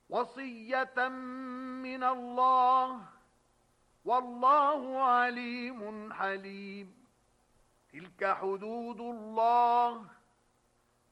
وصية من الله والله عليم حليم. تلك حدود الله